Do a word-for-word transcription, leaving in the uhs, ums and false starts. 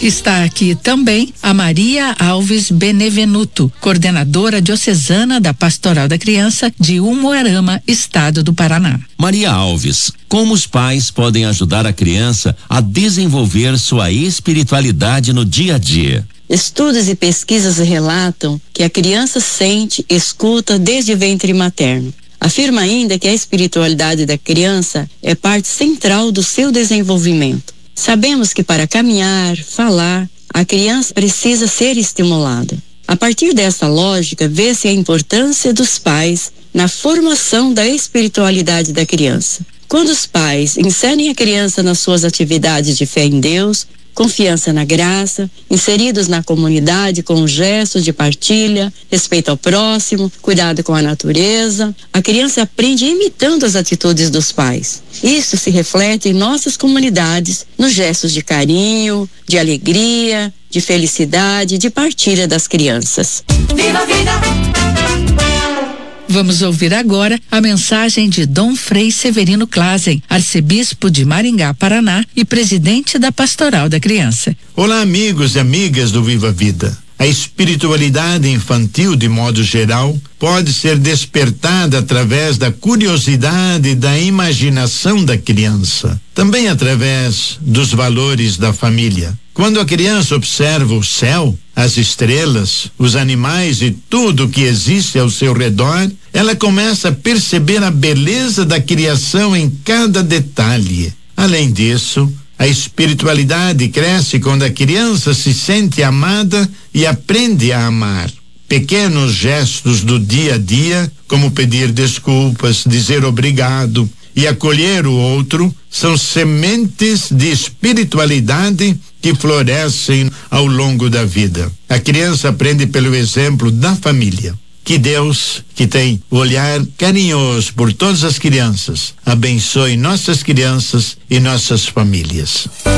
Está aqui também a Maria Alves Benevenuto, coordenadora diocesana da Pastoral da Criança de Umuarama, estado do Paraná. Maria Alves, como os pais podem ajudar a criança a desenvolver sua espiritualidade no dia a dia? Estudos e pesquisas relatam que a criança sente, escuta desde o ventre materno. Afirma ainda que a espiritualidade da criança é parte central do seu desenvolvimento. Sabemos que para caminhar, falar, a criança precisa ser estimulada. A partir dessa lógica, vê-se a importância dos pais na formação da espiritualidade da criança. Quando os pais inserem a criança nas suas atividades de fé em Deus, confiança na graça, inseridos na comunidade com gestos de partilha, respeito ao próximo, cuidado com a natureza, a criança aprende imitando as atitudes dos pais. Isso se reflete em nossas comunidades, nos gestos de carinho, de alegria, de felicidade, de partilha das crianças. Viva a vida! Vamos ouvir agora a mensagem de Dom Frei Severino Klazen, arcebispo de Maringá, Paraná e presidente da Pastoral da Criança. Olá, amigos e amigas do Viva a Vida. A espiritualidade infantil, de modo geral, pode ser despertada através da curiosidade e da imaginação da criança, também através dos valores da família. Quando a criança observa o céu, as estrelas, os animais e tudo que existe ao seu redor, ela começa a perceber a beleza da criação em cada detalhe. Além disso, a espiritualidade cresce quando a criança se sente amada e aprende a amar. Pequenos gestos do dia a dia, como pedir desculpas, dizer obrigado e acolher o outro, são sementes de espiritualidade que florescem ao longo da vida. A criança aprende pelo exemplo da família. Que Deus, que tem olhar carinhoso por todas as crianças, abençoe nossas crianças e nossas famílias.